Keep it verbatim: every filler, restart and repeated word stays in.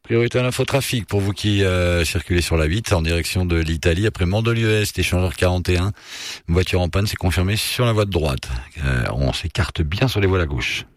Priorité à l'infotrafic pour vous qui euh, circulez sur la huit en direction de l'Italie après Mandelieu-Est, échangeur quarante et un. Une voiture en panne, c'est confirmé sur la voie de droite. Euh, on s'écarte bien sur les voies à gauche.